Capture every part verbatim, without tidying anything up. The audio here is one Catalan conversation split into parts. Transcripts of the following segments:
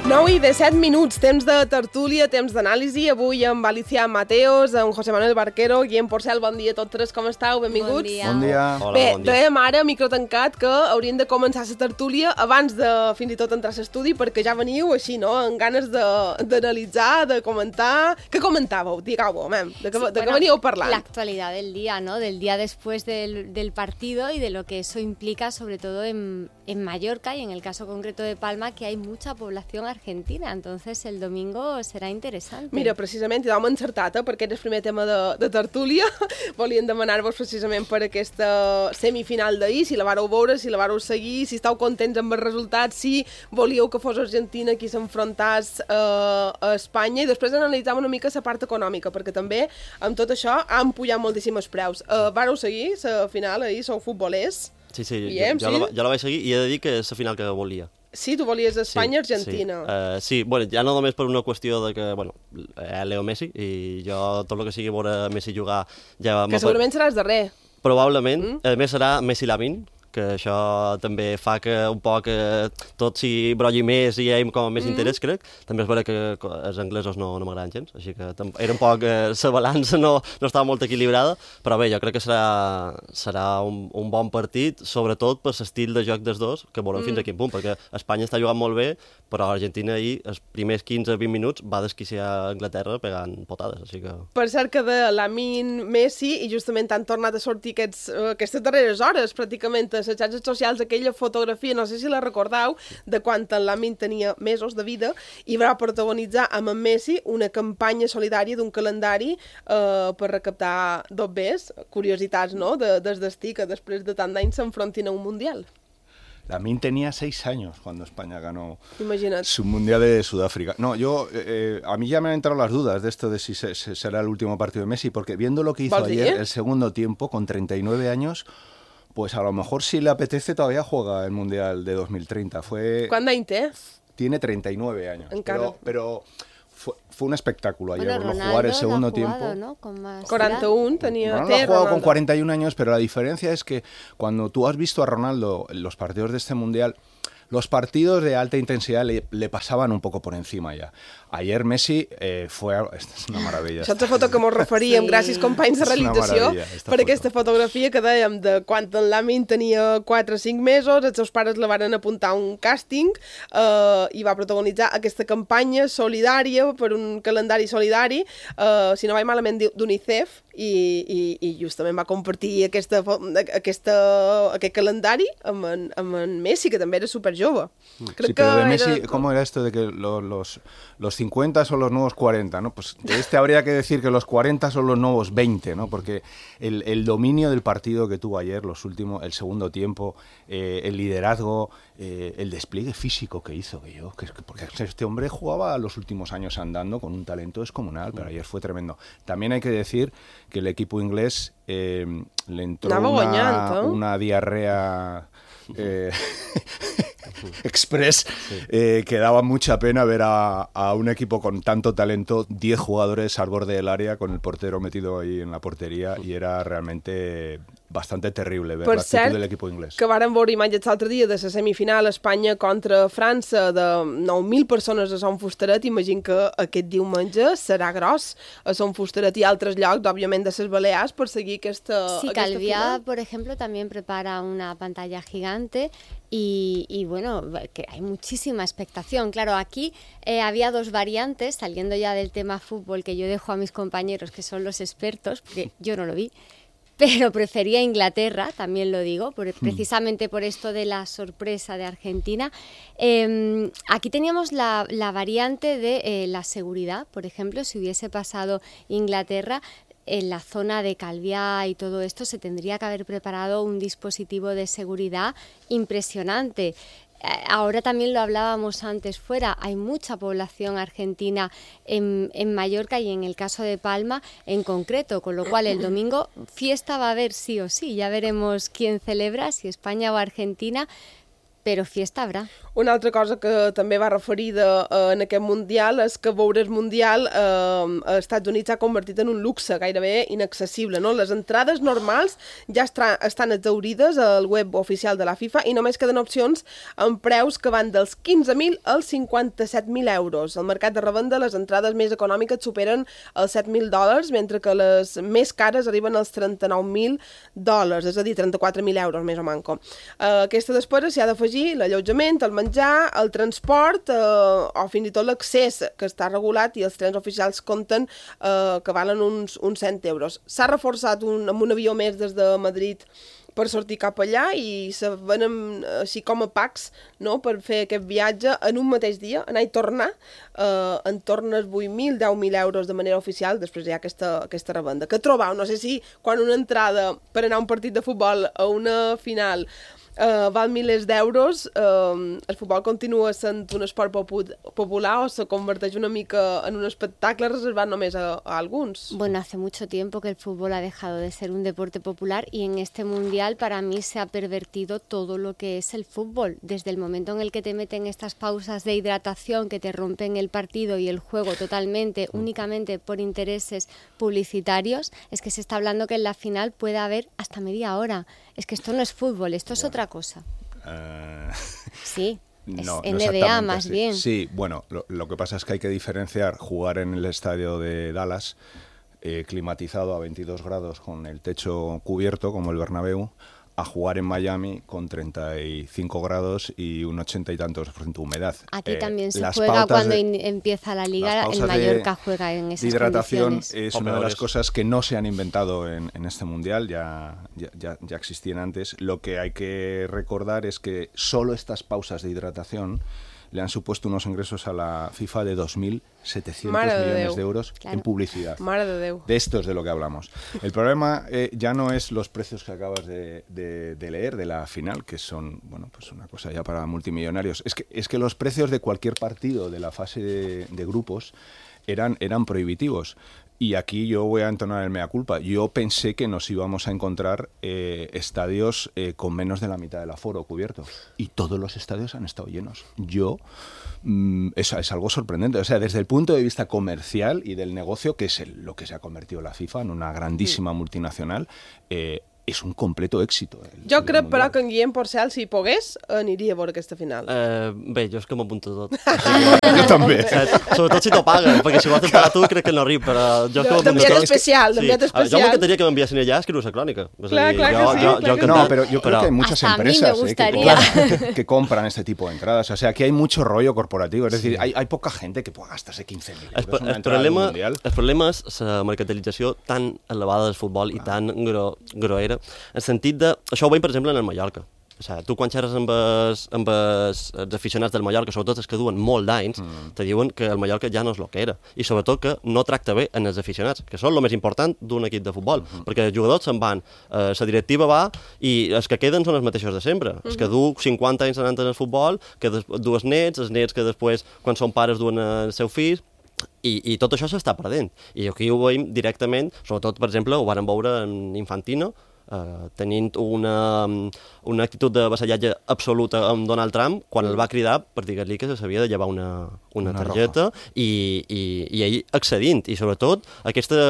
nou i disset minuts, temps de tertúlia, temps d'anàlisi. Avui amb Alicia Mateos, amb José Manuel Barquero, Guillem Porcel. Bon dia a tots tres, com estàu? Benvinguts. Bon dia. Bon dia. Hola, Bé, bon dia. dèiem ara, micro tancat, que hauríem de començar la tertúlia abans de fins i tot entrar a l'estudi, perquè ja veniu així, no?, amb ganes d'analitzar, de, de comentar. Què comentàveu? Digueu-ho, de, Sí, de bueno, què veníeu parlant? La actualidad del día, ¿no? Del día después del, del partido y de lo que eso implica, sobre todo en, en Mallorca y en el caso concreto de Palma, que hay mucha población argentina. Entonces el domingo será interesante. Mira, precisament, i d'hom encertat, eh, perquè era el primer tema de, de tertúlia. Volíem demanar-vos precisament per aquesta semifinal d'ahir, si la vareu veure, si la vareu seguir, si estàu contents amb el resultat, si volíeu que fos Argentina qui s'enfrontàs eh, a Espanya, i després analitzàvem una mica la part econòmica, perquè també amb tot això han pujat moltíssim els preus. Eh, vareu seguir la final ahir, sou futbolers? Sí, sí, Guillem, jo, jo, sí? la, jo la vaig seguir i he de dir que és la final que volia. Sí, tu volies Espanya-Argentina. Sí, uh, sí, bueno, ja no només per una qüestió de que, bueno, eh, Leo Messi, i jo tot el que sigui veure Messi jugar ja... Que segurament seràs darrer. Probablement, Mm. a més serà Messi-Lamin, que això també fa que un poc eh, tot s'hi brolli més i hi hagi com més Mm. interès, crec. També és vera que els anglesos no, no m'agraden gens, així que era un poc... Eh, la balança no, no estava molt equilibrada, però bé, jo crec que serà, serà un, un bon partit, sobretot per l'estil de joc dels dos, que veurem mm. fins a quin punt, perquè Espanya està jugant molt bé, però Argentina ahir, els primers quinze vint minuts, va desquiciar a Anglaterra pegant potades, així que... Per cert que de Lamin, Messi, i justament han tornat a sortir aquests, aquestes darreres hores, pràcticament, a les xarxes socials, aquella fotografia, no sé si la recordeu, de quan en Lamin tenia mesos de vida, i va protagonitzar amb en Messi una campanya solidària d'un calendari eh, per recaptar dobbers, curiositats, no?, de, des d'estir que després de tant d'anys s'enfrontin a un mundial. Lamin tenía seis años cuando España ganó Imagina't. su Mundial de Sudáfrica. No, yo, eh, a mí ya me han entrado las dudas de esto de si se, se, será el último partido de Messi, porque viendo lo que hizo ¿Vale? ayer, el segundo tiempo, con treinta y nueve años, pues a lo mejor si le apetece todavía juega el Mundial de dos mil treinta. Fue, Quant d'any té? tiene treinta y nueve años. Encara. Pero, pero fue, fue un espectáculo ayer, Bueno, verlo Ronaldo jugar el lo ha segundo jugado, tiempo. ¿no? Con más quaranta-un tenia... Ronaldo té, ha jugado con Ronaldo. cuarenta y un años, pero la diferencia es que cuando tú has visto a Ronaldo en los partidos de este Mundial, los partidos de alta intensidad le, le pasaban un poco por encima ya. Ayer Messi eh, fue... Esta és una meravella. Això és la foto que ens referíem, Sí. gràcies companys de És una realització, meravella, esta per foto. aquesta fotografia que dèiem de quan en Lamin tenia quatre o cinc mesos, els seus pares la van apuntar a un càsting eh, i va protagonitzar aquesta campanya solidària per un calendari solidari, eh, si no vaig malament, d'UNICEF, i, i, i justament va compartir aquesta, fo- aquesta, aquest calendari amb en, amb en Messi, que també era superjove. Sí, pero de Messi, ¿cómo era esto de que lo- los, los cincuenta son los nuevos cuarenta, ¿no? Pues de este habría que decir que los cuarenta son los nuevos veinte, ¿no? Porque el, el dominio del partido que tuvo ayer, los últimos, el segundo tiempo, eh, el liderazgo, eh, el despliegue físico que hizo, que yo, que, que- porque este hombre jugaba los últimos años andando con un talento descomunal, pero ayer fue tremendo. También hay que decir que el equipo inglés eh, le entró Anava una, guanyant, eh? una diarrea... Eh, Express, eh, que daba mucha pena ver a, a un equipo con tanto talento, diez jugadores al borde del área con el portero metido ahí en la portería, y era realmente bastante terrible ver Per la actitud cert, del equipo inglés. que vàrem veure imatges l'altre dia de la semifinal Espanya contra França de nou mil persones a Son Fustaret. Imagino que aquest diumenge serà gros a Son Fustaret i altres llocs, òbviament de les Balears, per seguir aquesta, Sí, aquesta Calviá, final. por ejemplo, también prepara una pantalla gigante y, y bueno, que hay muchísima expectación. Claro, aquí eh, había dos variantes, saliendo ya del tema fútbol, que yo dejo a mis compañeros, que son los expertos, porque yo no lo vi, pero prefería Inglaterra, también lo digo, por, precisamente por esto de la sorpresa de Argentina. Eh, aquí teníamos la, la variante de eh, la seguridad, por ejemplo, si hubiese pasado Inglaterra, en la zona de Calviá y todo esto se tendría que haber preparado un dispositivo de seguridad impresionante. Ahora también lo hablábamos antes fuera, hay mucha población argentina en, en Mallorca y en el caso de Palma en concreto, con lo cual el domingo fiesta va a haber sí o sí, ya veremos quién celebra, si España o Argentina, però fiesta habrà. Una altra cosa que també va referida eh, en aquest Mundial és que veure el Mundial eh, als Estats Units s'ha convertit en un luxe gairebé inaccessible, no? Les entrades normals ja estra, estan exhaurides al web oficial de la FIFA i només queden opcions amb preus que van dels quinze mil als cinquanta-set mil euros. Al mercat de revenda les entrades més econòmiques superen els set mil dòlars, mentre que les més cares arriben als trenta-nou mil dòlars, és a dir, trenta-quatre mil euros més o manco. Uh, aquesta despesa s'hi ha d'afegir l'allotjament, el menjar, el transport uh, o fins i tot l'accés, que està regulat i els trens oficials compten uh, que valen uns, uns cent euros. S'ha reforçat un, amb un avió més des de Madrid per sortir cap allà i se venen així com a packs, no?, per fer aquest viatge en un mateix dia, anar i tornar, eh, en torn als vuit mil, deu mil euros de manera oficial, després hi ha aquesta, aquesta revenda. Que trobau? No sé si quan una entrada per anar a un partit de futbol a una final Uh, val milers d'euros, uh, el futbol continua sent un esport popu popular o se converteix una mica en un espectacle reservat només a, a alguns. Bueno, hace mucho tiempo que el fútbol ha dejado de ser un deporte popular y en este mundial para mí se ha pervertido todo lo que es el fútbol. Desde el momento en el que te meten estas pausas de hidratación que te rompen el partido y el juego totalmente, únicamente por intereses publicitarios, es que se está hablando que en la final puede haber hasta media hora. Es que esto no es fútbol, esto es bueno. otra cosa. Uh... Sí, es no, N B A no más sí. bien. Sí, bueno, lo, lo que pasa es que hay que diferenciar jugar en el estadio de Dallas, eh, climatizado a veintidós grados con el techo cubierto, como el Bernabéu, a jugar en Miami con treinta y cinco grados y un ochenta y tantos por ciento de humedad. Aquí eh, también se juega cuando de, empieza la liga, el Mallorca de, juega en esas de hidratación condiciones. Es una de las cosas que no se han inventado en, en este Mundial, ya, ya, ya, ya existían antes. Lo que hay que recordar es que solo estas pausas de hidratación le han supuesto unos ingresos a la FIFA de dos mil setecientos millones de euros claro. en publicidad. Mare de Déu. De esto es de lo que hablamos. El problema eh, ya no es los precios que acabas de, de, de leer de la final, que son, bueno, pues una cosa ya para multimillonarios. Es que, es que los precios de cualquier partido de la fase de, de grupos eran, eran prohibitivos. Y aquí yo voy a entonar el mea culpa. Yo pensé que nos íbamos a encontrar eh, estadios eh, con menos de la mitad del aforo cubierto. Y todos los estadios han estado llenos. Yo... Mm, es, es algo sorprendente. O sea, desde el punto de vista comercial y del negocio, que es el, lo que se ha convertido la FIFA en una grandísima multinacional, eh, és un completo èxit. El, jo crec, però, que en Guillem Porcel, si pogués, aniria a veure aquesta final. Uh, bé, jo és que m'apunto tot. Jo també. Sobretot si t'ho paguen, perquè si ho has de pagar tu crec que no arriba, però jo que d'enviat especial, d'enviat especial. Jo m'encantaria que m'enviessin allà a escriure la crònica. Clar, clar que sí. Yo, yo no, pero yo creo que hay muchas empresas eh, que, que compran este tipo de entradas. O sea, que hay mucho rollo corporativo. Es decir, hay, hay poca gente que pueda gastarse quinze mil euros en una entrada al Mundial. El problema és la mercantilització tan elevada del futbol i tan gro, groera, en sentit de... Això ho veiem, per exemple, en el Mallorca. O sigui, tu quan xerres amb els, amb els, els aficionats del Mallorca, sobretot els que duen molt d'anys, mm. te diuen que el Mallorca ja no és el que era. I sobretot que no tracta bé en els aficionats, que són el més important d'un equip de futbol. Mm-hmm. Perquè els jugadors se'n van, eh, la directiva va, i els que queden són els mateixos de sempre. Mm-hmm. Els que du cinquanta anys anant en el futbol, que dues nets, els nets que després, quan són pares, duen els seus fills, I, i tot això s'està perdent. I aquí ho veiem directament, sobretot, per exemple, ho vàrem veure en Infantino, Uh, tenint una, una actitud de vassallatge absoluta amb Donald Trump quan el va cridar per dir-li que s'havia de llevar una, una, una targeta i, i, i ell accedint. I sobretot aquesta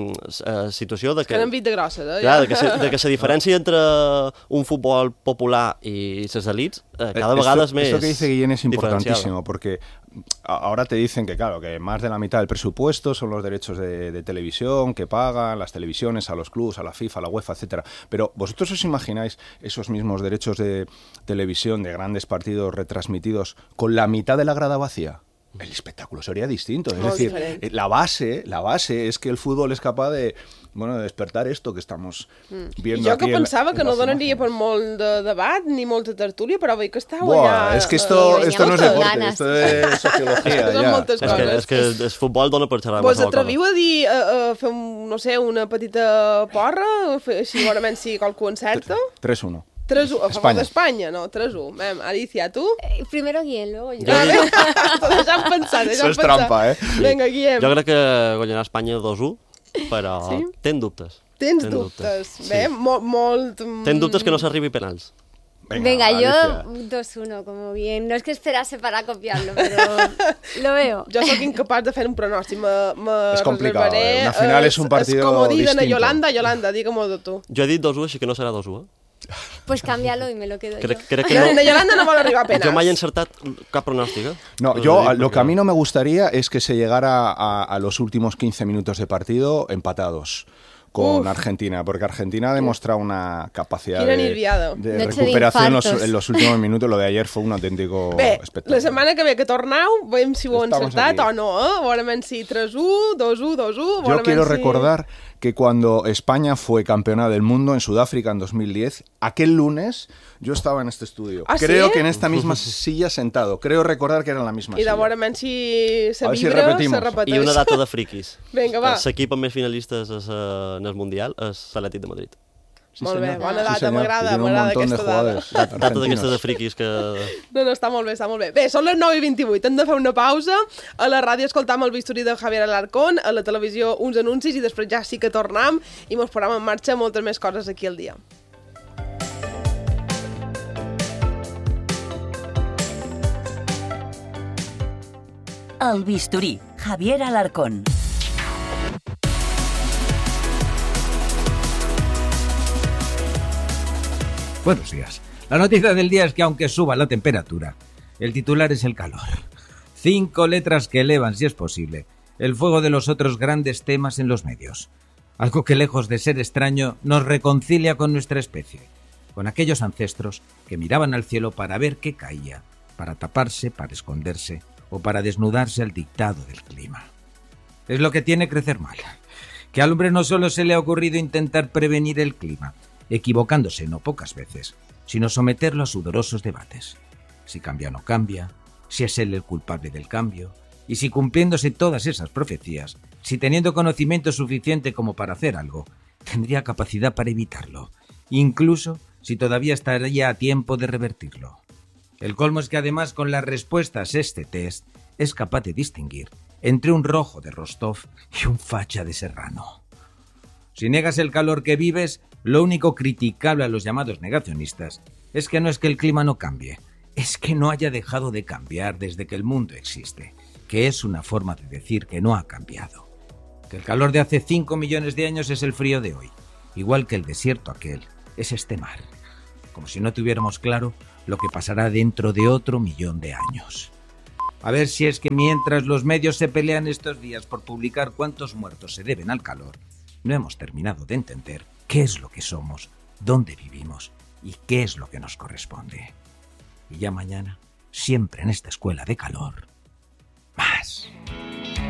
uh, situació de que... Que n'han vist de grosses, eh? Clar, de que, se, de que la diferència entre un futbol popular i les elites uh, cada vegada és més... Esto que dice Guillén es importantísimo, porque ahora te dicen que, claro, que más de la mitad del presupuesto son los derechos de, de televisión que pagan las televisiones a los clubes, a la FIFA, a la UEFA, etcétera. Pero ¿vosotros os imagináis esos mismos derechos de televisión de grandes partidos retransmitidos con la mitad de la grada vacía? El espectáculo sería distinto. Es Muy decir, diferente. la base, la base es que el fútbol es capaz de, bueno, de despertar esto que estamos viendo. I jo aquí que pensava en la, que en no donaria per molt de debat ni molta tertúlia, però veig que estàveu Buah, allà... es que esto, eh, esto no es deporte, ganas. esto es sociología. Són ya. moltes És que, coses. és que el futbol dona per xerrar Vos qualsevol atreviu cosa. a dir, a, a fer, un, no sé, una petita porra? Fer, així, segurament, si qualcú encerta? tres uno. tres u, a favor Espanya. d'Espanya, no, tres u. Mem, Alicia, tu? Eh, primero Guillem, luego yo. A veure, deixa'm pensar, deixa'm Eso es pensar. trampa, eh? Vinga, Guillem. Jo crec que guanyarà Espanya dos u, però Sí? ten dubtes. Tens ten dubtes. dubtes. Bé, Sí. molt... molt... Ten dubtes que no s'arribi a penals. Venga, Venga yo dos uno, como bien. No es que esperase para copiarlo, pero lo veo. Jo sóc incapaç de fer un pronòstic. Me, me és complicat, eh? Al final és un partido distinto. Com ho diuen a Yolanda, Yolanda, digue-m'ho tu. Jo he dit dos u, així que no serà dos u, eh? Pues cámbialo y me lo quedo crec, yo. Crec que no. De Yolanda no vol arribar apenas. Yo me haya encertat cap pronòstic, ¿eh? No, yo lo que a mí no me gustaría es que se llegara a, a los últimos quince minutos de partido empatados con Uf. Argentina, porque Argentina ha demostrado una capacidad de, de recuperación en los, en los últimos minutos. Lo de ayer fue un auténtico Bé, espectáculo. La setmana que ve que torneu, veiem si ho heu encertat o no, eh? Veurem si tres u, dos u, dos u... Yo quiero si... recordar que cuando España fue campeona del mundo en Sudáfrica en dos mil diez, aquel lunes yo estaba en este estudio. ¿Ah, creo sí? que en esta misma silla sentado. Creo recordar que era en la misma I silla. I veurem si se si vibra, se repeteix. I una data de friquis. Vinga, va. L'equip amb més finalistes en el Mundial és l'Atlètic de Madrid. Sí, molt bé, bona data, sí, m'agrada, m'agrada aquesta data. Data d'aquestes de friquis que... No, no, està molt bé, està molt bé. Bé, són les nou i vint-i-vuit, hem de fer una pausa. A la ràdio escoltam el bisturí de Javier Alarcón, a la televisió uns anuncis i després ja sí que tornem i mos posem en marxa moltes més coses aquí al dia. El bisturí, Javier Alarcón. Buenos días. La noticia del día es que aunque suba la temperatura, el titular es el calor. Cinco letras que elevan, si es posible, el fuego de los otros grandes temas en los medios. Algo que, lejos de ser extraño, nos reconcilia con nuestra especie, con aquellos ancestros que miraban al cielo para ver qué caía, para taparse, para esconderse o para desnudarse al dictado del clima. Es lo que tiene crecer mal, que al hombre no solo se le ha ocurrido intentar prevenir el clima, equivocándose no pocas veces, sino someterlo a sudorosos debates. Si cambia o no cambia, si es él el culpable del cambio, y si cumpliéndose todas esas profecías, si teniendo conocimiento suficiente como para hacer algo, tendría capacidad para evitarlo, incluso si todavía estaría a tiempo de revertirlo. El colmo es que además con las respuestas a este test es capaz de distinguir entre un rojo de Rostov y un facha de Serrano. Si niegas el calor que vives, lo único criticable a los llamados negacionistas es que no es que el clima no cambie, es que no haya dejado de cambiar desde que el mundo existe, que es una forma de decir que no ha cambiado. Que el calor de hace cinco millones de años es el frío de hoy, igual que el desierto aquel es este mar. Como si no tuviéramos claro lo que pasará dentro de otro millón de años. A ver si es que mientras los medios se pelean estos días por publicar cuántos muertos se deben al calor, no hemos terminado de entender qué es lo que somos, dónde vivimos y qué es lo que nos corresponde. Y ya mañana, siempre en esta escuela de calor, más.